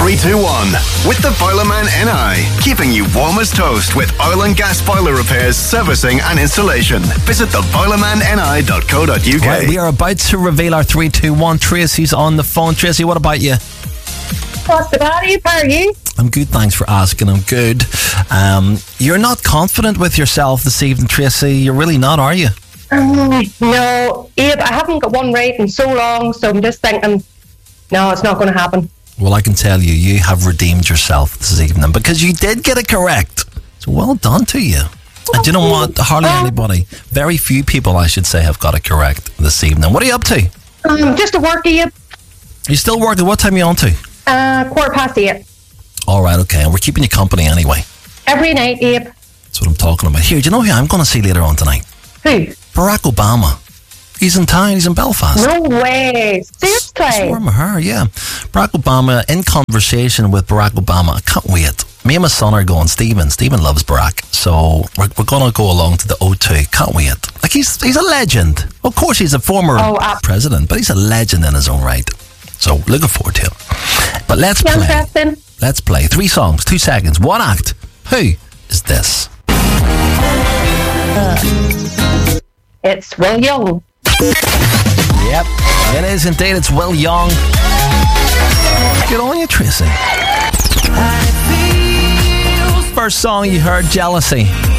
321 with the Boilerman NI, keeping you warm as toast with oil and gas boiler repairs, servicing and installation. Visit theboilermanni.co.uk. Right, we are about to reveal our 321. Tracy's on the phone. Tracy, what about you? What's the matter? How are you? I'm good, thanks for asking. I'm good. You're not confident with yourself this evening, Tracy. You're really not, are you? No, Abe, I haven't got one right in so long, so I'm just thinking, no, it's not going to happen. Well, I can tell you, you have redeemed yourself this evening because you did get it correct. So well done to you. And do you know what? Hardly anybody, very few people, I should say, have got it correct this evening. What are you up to? Just to work, Abe. You still working? What time are you on to? 8:15. All right, okay. And we're keeping you company anyway. Every night, Abe. That's what I'm talking about. Here, do you know who I'm going to see later on tonight? Who? Barack Obama. He's in town. He's in Belfast. No way. Seriously? Swarm her, yeah. Barack Obama, in conversation with Barack Obama. I can't wait. Me and my son are going. Stephen loves Barack. So we're going to go along to the O2. Can't wait. Like, he's a legend. Of course, he's a former president, but he's a legend in his own right. So looking forward to it. But let's play. Interesting. Let's play. 3 songs, 2 seconds, 1 act. Who is this? It's Will Young. Yep, it is indeed. It's Will Young. Good on you, Tracy. First song you heard, Jealousy.